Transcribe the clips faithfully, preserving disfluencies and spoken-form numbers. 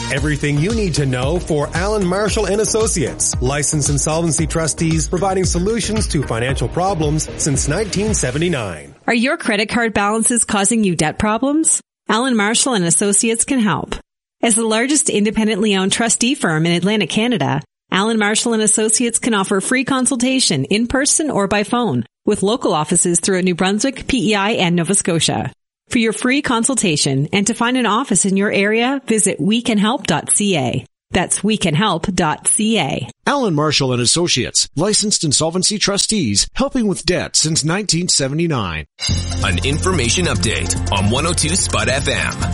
Everything you need to know for Allen Marshall and Associates, licensed insolvency trustees providing solutions to financial problems since nineteen seventy-nine. Are your credit card balances causing you debt problems? Allen Marshall and Associates can help. As the largest independently owned trustee firm in Atlantic Canada, Allen Marshall and Associates can offer free consultation in person or by phone with local offices throughout New Brunswick, P E I, and Nova Scotia. For your free consultation and to find an office in your area, visit we can help dot c a. That's we can help dot c a. Allen Marshall and Associates, licensed insolvency trustees, helping with debt since nineteen seventy-nine. An information update on one oh two Spud F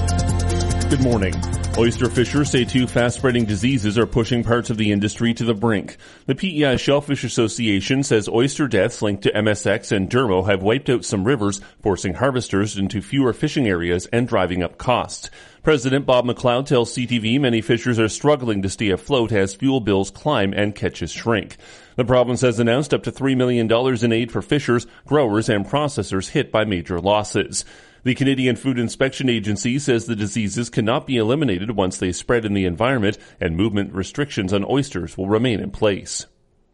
M. Good morning. Oyster fishers say two fast-spreading diseases are pushing parts of the industry to the brink. The P E I Shellfish Association says oyster deaths linked to M S X and dermo have wiped out some rivers, forcing harvesters into fewer fishing areas and driving up costs. President Bob McLeod tells C T V many fishers are struggling to stay afloat as fuel bills climb and catches shrink. The province has announced up to three million dollars in aid for fishers, growers, and processors hit by major losses. The Canadian Food Inspection Agency says the diseases cannot be eliminated once they spread in the environment, and movement restrictions on oysters will remain in place.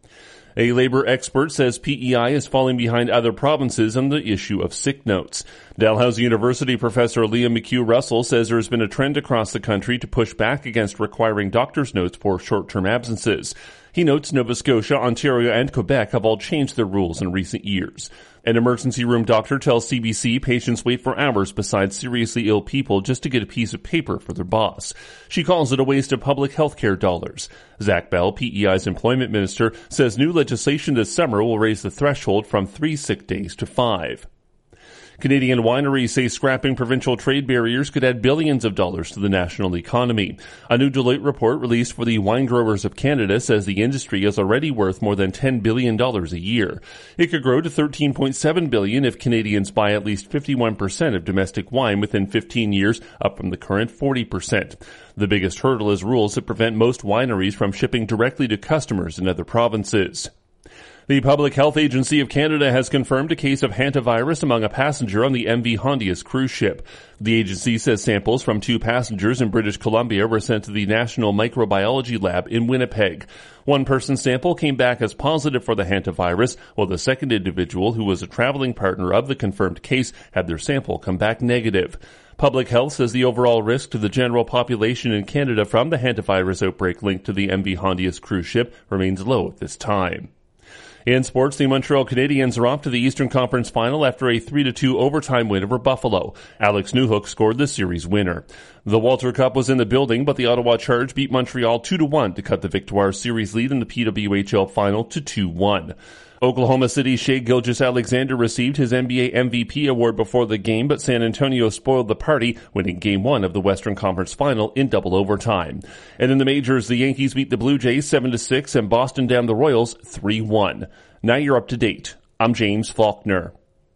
A labor expert says P E I is falling behind other provinces on the issue of sick notes. Dalhousie University professor Liam McHugh-Russell says there has been a trend across the country to push back against requiring doctor's notes for short-term absences. He notes Nova Scotia, Ontario, and Quebec have all changed their rules in recent years. An emergency room doctor tells C B C patients wait for hours beside seriously ill people just to get a piece of paper for their boss. She calls it a waste of public health care dollars. Zach Bell, P E I's employment minister, says new legislation this summer will raise the threshold from three sick days to five. Canadian wineries say scrapping provincial trade barriers could add billions of dollars to the national economy. A new Deloitte report released for the Wine Growers of Canada says the industry is already worth more than ten billion dollars a year. It could grow to thirteen point seven billion dollars if Canadians buy at least fifty-one percent of domestic wine within fifteen years, up from the current forty percent. The biggest hurdle is rules that prevent most wineries from shipping directly to customers in other provinces. The Public Health Agency of Canada has confirmed a case of hantavirus among a passenger on the M V Hondius cruise ship. The agency says samples from two passengers in British Columbia were sent to the National Microbiology Lab in Winnipeg. One person's sample came back as positive for the hantavirus, while the second individual, who was a traveling partner of the confirmed case, had their sample come back negative. Public Health says the overall risk to the general population in Canada from the hantavirus outbreak linked to the M V Hondius cruise ship remains low at this time. In sports, the Montreal Canadiens are off to the Eastern Conference Final after a three to two overtime win over Buffalo. Alex Newhook scored the series winner. The Walter Cup was in the building, but the Ottawa Charge beat Montreal two to one to cut the Victoire series lead in the P W H L Final to two one. Oklahoma City's Shai Gilgeous-Alexander received his N B A M V P award before the game, but San Antonio spoiled the party, winning Game one of the Western Conference Final in double overtime. And in the majors, the Yankees beat the Blue Jays seven to six and Boston downed the Royals three one. Now you're up to date. I'm James Faulkner.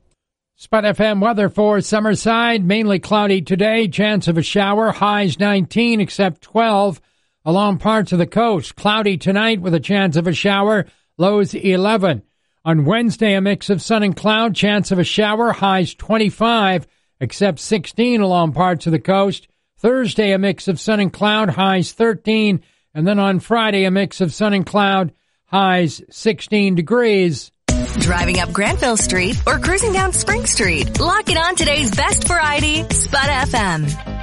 Spud F M weather for Summerside, mainly cloudy today, chance of a shower, highs nineteen except twelve. Along parts of the coast, cloudy tonight with a chance of a shower, lows eleven. On Wednesday, a mix of sun and cloud, chance of a shower, highs twenty-five, except sixteen along parts of the coast. Thursday, a mix of sun and cloud, highs thirteen. And then on Friday, a mix of sun and cloud, highs sixteen degrees. Driving up Granville Street or cruising down Spring Street, lock it on today's best variety, Spud F M.